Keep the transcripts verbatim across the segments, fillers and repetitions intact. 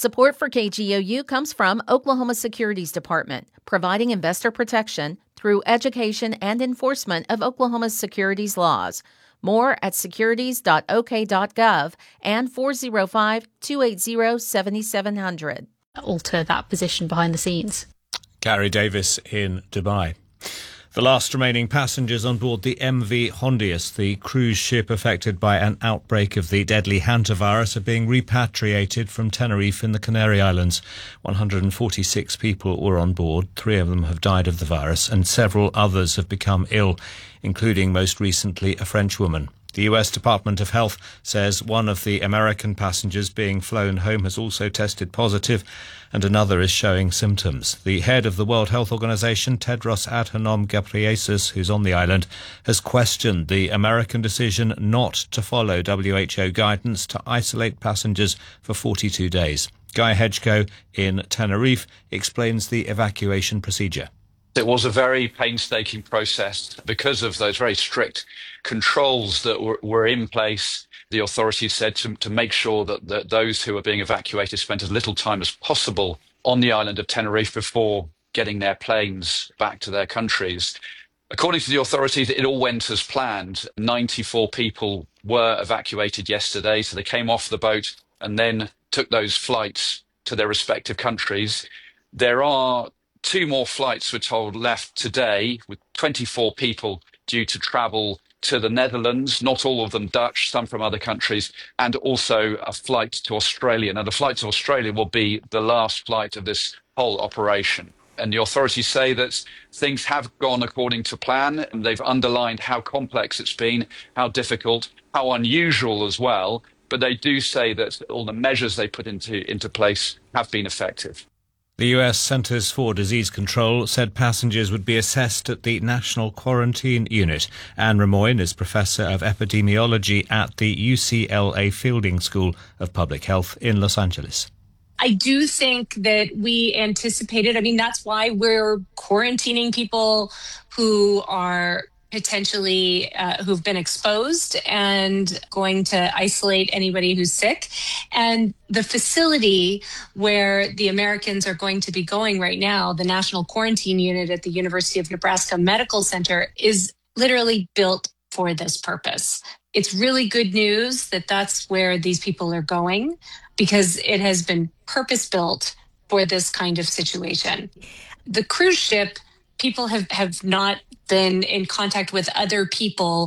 Support for K G O U comes from Oklahoma Securities Department, providing investor protection through education and enforcement of Oklahoma's securities laws. More at securities dot o k dot gov and four oh five, two eight zero, seven seven zero zero. Alter that position behind the scenes. Gary Davis in Dubai. The last remaining passengers on board the M V Hondius, the cruise ship affected by an outbreak of the deadly hantavirus, are being repatriated from Tenerife in the Canary Islands. one hundred forty-six people were on board. Three of them have died of the virus, and several others have become ill, including most recently a French woman. The U S Department of Health says one of the American passengers being flown home has also tested positive, and another is showing symptoms. The head of the World Health Organization, Tedros Adhanom Ghebreyesus, who's on the island, has questioned the American decision not to follow W H O guidance to isolate passengers for forty-two days. Guy Hedgecoe in Tenerife explains the evacuation procedure. It was a very painstaking process because of those very strict controls that were, were in place. The authorities said to, to make sure that, that those who were being evacuated spent as little time as possible on the island of Tenerife before getting their planes back to their countries. According to the authorities, it all went as planned. ninety-four people were evacuated yesterday, so they came off the boat and then took those flights to their respective countries. There are two more flights, we're told, left today, with twenty-four people due to travel to the Netherlands, not all of them Dutch, some from other countries, and also a flight to Australia. Now, the flight to Australia will be the last flight of this whole operation. And the authorities say that things have gone according to plan, and they've underlined how complex it's been, how difficult, how unusual as well. But they do say that all the measures they put into, into place have been effective. The U S Centers for Disease Control said passengers would be assessed at the National Quarantine Unit. Anne Remoyne is Professor of Epidemiology at the U C L A Fielding School of Public Health in Los Angeles. I do think that we anticipated, I mean, that's why we're quarantining people who are potentially uh, who've been exposed and going to isolate anybody who's sick. And the facility where the Americans are going to be going right now, the National Quarantine Unit at the University of Nebraska Medical Center, is literally built for this purpose. It's really good news that that's where these people are going, because it has been purpose-built for this kind of situation. The cruise ship, people have, have not been in contact with other people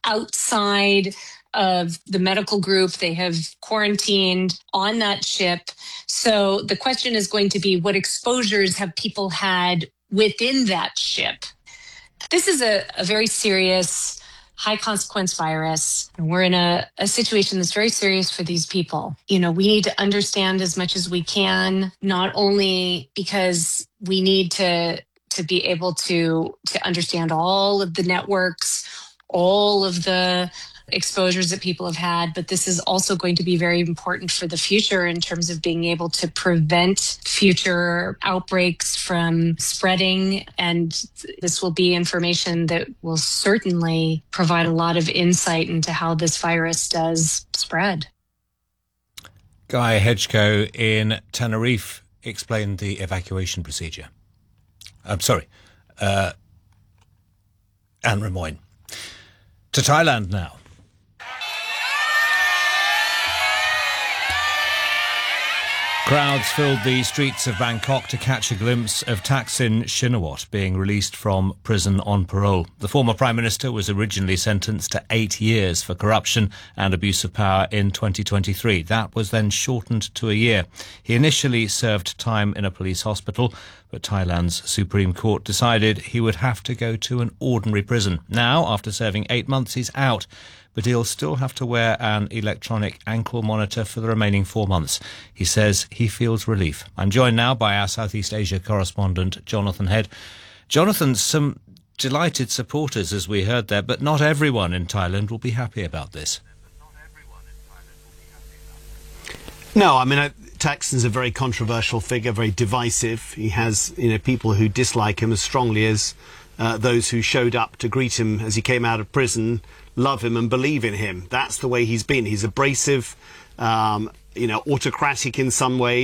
outside of the medical group. They have quarantined on that ship. So the question is going to be, what exposures have people had within that ship? This is a, a very serious, high consequence virus. And we're in a, a situation that's very serious for these people. You know, we need to understand as much as we can, not only because we need to to be able to to understand all of the networks, all of the exposures that people have had, but this is also going to be very important for the future in terms of being able to prevent future outbreaks from spreading. And this will be information that will certainly provide a lot of insight into how this virus does spread. Guy Hedgecoe in Tenerife explained the evacuation procedure. I'm sorry, uh, Anne Remoyne. To Thailand now. Crowds filled the streets of Bangkok to catch a glimpse of Thaksin Shinawatra being released from prison on parole. The former Prime Minister was originally sentenced to eight years for corruption and abuse of power in twenty twenty-three. That was then shortened to a year. He initially served time in a police hospital, but Thailand's Supreme Court decided he would have to go to an ordinary prison. Now, after serving eight months, he's out, but he'll still have to wear an electronic ankle monitor for the remaining four months. He says he feels relief. I'm joined now by our Southeast Asia correspondent, Jonathan Head. Jonathan, some delighted supporters, as we heard there, but not everyone in Thailand will be happy about this. No, I mean, I, Thaksin's a very controversial figure, very divisive. He has, you know, people who dislike him as strongly as uh, those who showed up to greet him as he came out of prison, love him and believe in him. That's the way he's been. He's abrasive, um, you know, autocratic in some ways.